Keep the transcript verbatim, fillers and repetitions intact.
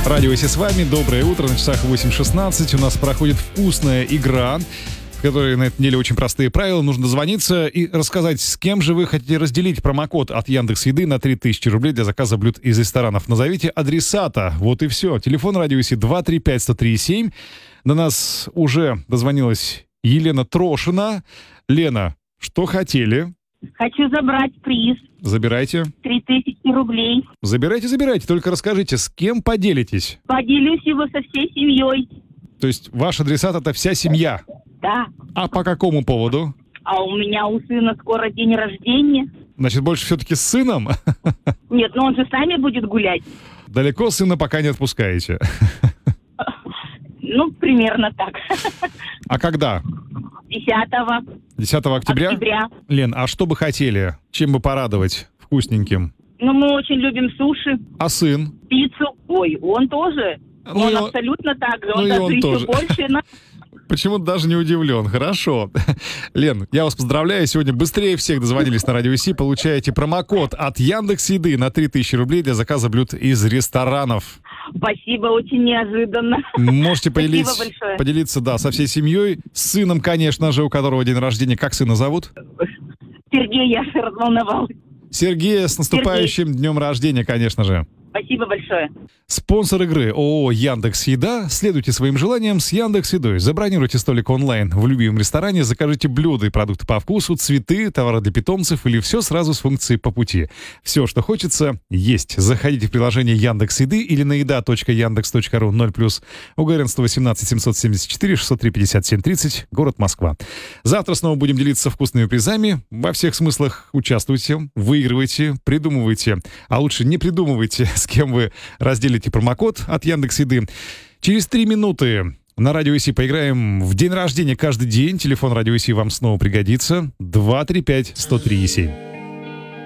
Радио Си с вами. Доброе утро. На часах восемь шестнадцать. У нас проходит вкусная игра, в которой на этой неделе очень простые правила. Нужно дозвониться и рассказать, с кем же вы хотите разделить промокод от Яндекс.Еды на три тысячи рублей для заказа блюд из ресторанов. Назовите адресата. Вот и все. Телефон Радио Си два три пять сто три семь. До нас уже дозвонилась Елена Трошина. Лена, что хотели? Хочу забрать приз. Забирайте. Три тысячи рублей. Забирайте, забирайте. Только расскажите, с кем поделитесь? Поделюсь его со всей семьей. То есть ваш адресат — это вся семья? Да. А по какому поводу? А у меня у сына скоро день рождения. Значит, больше все-таки с сыном? Нет, но он же с нами будет гулять. Далеко сына пока не отпускаете? Ну, примерно так. А когда? Десятого. десятого октября? Октября. Лен, а что бы хотели? Чем бы порадовать вкусненьким? Ну, мы очень любим суши, А сын? пиццу. Ой, он тоже. Ну он и он- абсолютно так же. ну Он и даже он еще тоже. больше нас. Почему-то даже не удивлен. Хорошо. Лен, я вас поздравляю. Сегодня быстрее всех дозвонились на Радио Си. Получаете промокод от Яндекс.Еды на три тысячи рублей для заказа блюд из ресторанов. Спасибо, очень неожиданно. Можете Спасибо поделиться, большое. поделиться, да, со всей семьей. С сыном, конечно же, у которого день рождения. Как сына зовут? Сергей, я аж разволновалась. Сергея, с наступающим днем рождения, конечно же. Спасибо большое. Спонсор игры ООО «Яндекс.Еда». Следуйте своим желаниям с Яндекс.Едой. Забронируйте столик онлайн в любимом ресторане, закажите блюда и продукты по вкусу, цветы, товары для питомцев или все сразу с функцией по пути. Все, что хочется, есть. Заходите в приложение Яндекс.Еды или на еда точка яндекс точка ру ноль плюс. Угарен сто восемнадцать семьсот семьдесят четыре шестьсот три пятьдесят семь тридцать, город Москва. Завтра снова будем делиться вкусными призами. Во всех смыслах участвуйте, выигрывайте, придумывайте, а лучше не придумывайте, с кем вы разделите промокод от Яндекс.Еды. Через три минуты на Радио Си поиграем в день рождения каждый день. Телефон Радио Си вам снова пригодится. два три пять сто три семь.